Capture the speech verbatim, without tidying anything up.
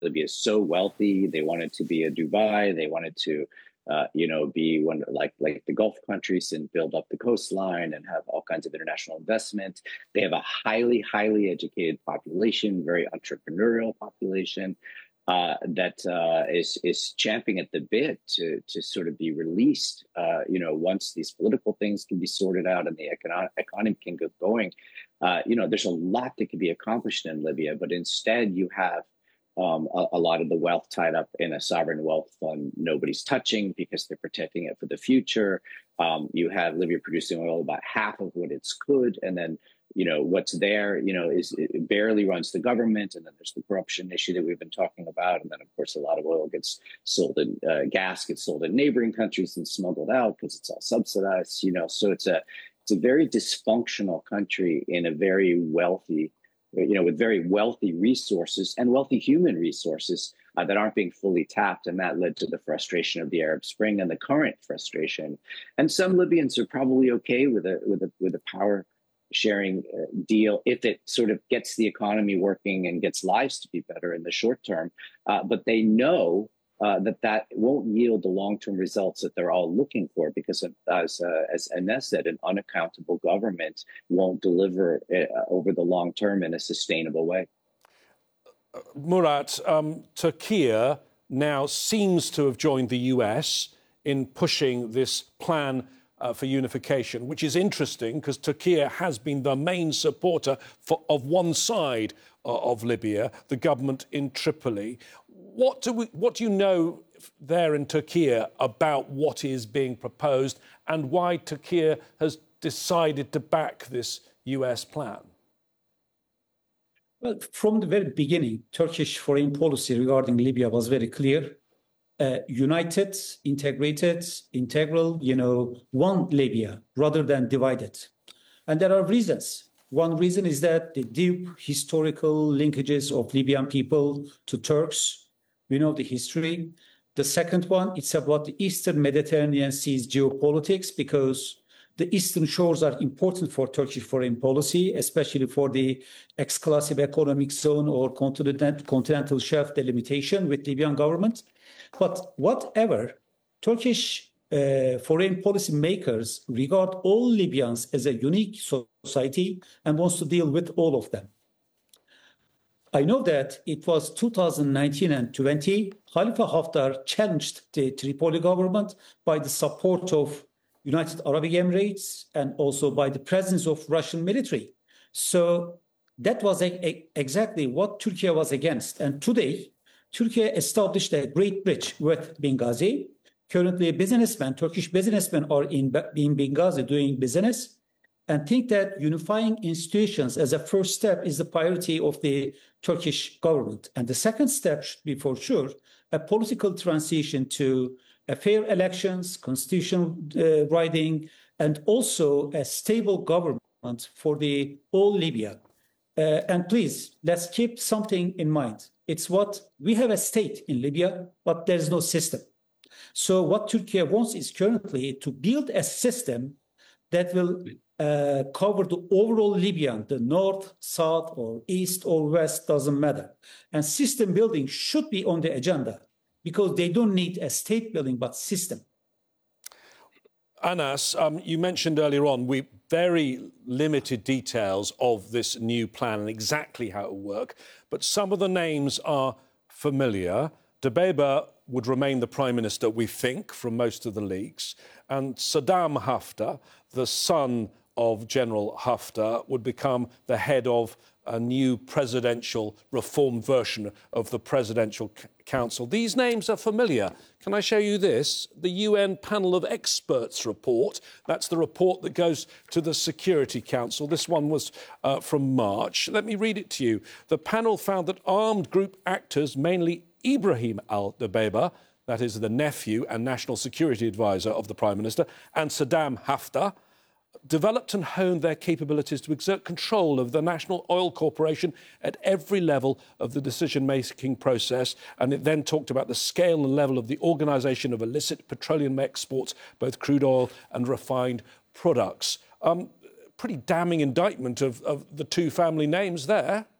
Libya is so wealthy. They wanted to be a Dubai. They wanted to, uh, you know, be one like like the Gulf countries and build up the coastline and have all kinds of international investment. They have a highly, highly educated population, very entrepreneurial population. Uh, that uh, is is champing at the bit to to sort of be released. Uh, you know, once these political things can be sorted out and the economic economy can get going. Uh, you know, there's a lot that can be accomplished in Libya, but instead you have um, a, a lot of the wealth tied up in a sovereign wealth fund nobody's touching because they're protecting it for the future. Um, you have Libya producing oil about half of what it's could, and then you know, what's there, you know, is it barely runs the government. And then there's the corruption issue that we've been talking about. And then, of course, a lot of oil gets sold in uh, gas gets sold in neighboring countries and smuggled out because it's all subsidized, you know. So it's a it's a very dysfunctional country in a very wealthy, you know, with very wealthy resources and wealthy human resources uh, that aren't being fully tapped. And that led to the frustration of the Arab Spring and the current frustration. And some Libyans are probably OK with a with a with a power sharing uh, deal if it sort of gets the economy working and gets lives to be better in the short term. Uh, but they know uh, that that won't yield the long-term results that they're all looking for because, as uh, as Ines said, an unaccountable government won't deliver uh, over the long term in a sustainable way. Uh, Murat, um, Turkey now seems to have joined the U S in pushing this plan Uh, for unification, which is interesting because Turkey has been the main supporter for, of one side uh, of Libya, the government in Tripoli. What do we, what do you know there in Turkey about what is being proposed and why Turkey has decided to back this U S plan? Well, from the very beginning, Turkish foreign policy regarding Libya was very clear. Uh, united, integrated, integral, you know, one Libya rather than divided. And there are reasons. One reason is that the deep historical linkages of Libyan people to Turks, we know the history. The second one, it's about the Eastern Mediterranean Sea's geopolitics, because the eastern shores are important for Turkish foreign policy, especially for the exclusive economic zone or continent, continental shelf delimitation with Libyan government. But whatever, Turkish uh, foreign policy makers regard all Libyans as a unique society and wants to deal with all of them. I know that it was two thousand nineteen and twenty, Khalifa Haftar challenged the Tripoli government by the support of United Arab Emirates and also by the presence of Russian military. So that was a, a, exactly what Turkey was against. And today, Turkey established a great bridge with Benghazi. Currently, businessmen, Turkish businessmen are in, in Benghazi doing business and think that unifying institutions as a first step is the priority of the Turkish government. And the second step should be, for sure, a political transition to a fair elections, constitutional uh, writing, and also a stable government for the whole Libya. Uh, and please, let's keep something in mind. It's what we have a state in Libya, but there's no system. So what Turkey wants is currently to build a system that will uh, cover the overall Libya, the north, south, or east, or west, doesn't matter. And system building should be on the agenda because they don't need a state building, but system. Anas, um, you mentioned earlier on we very limited details of this new plan and exactly how it will work, but some of the names are familiar. Dbeibeh would remain the Prime Minister, we think, from most of the leaks, and Saddam Haftar, the son of General Haftar, would become the head of a new presidential reformed version of the Presidential C- Council. These names are familiar. Can I show you this? The U N Panel of Experts report. That's the report that goes to the Security Council. This one was uh, from March. Let me read it to you. The panel found that armed group actors, mainly Ibrahim al-Dbeibeh, that is the nephew and national security advisor of the Prime Minister, and Saddam Haftar, developed and honed their capabilities to exert control of the National Oil Corporation at every level of the decision-making process. And it then talked about the scale and level of the organisation of illicit petroleum exports, both crude oil and refined products. Um, pretty damning indictment of, of the two family names there.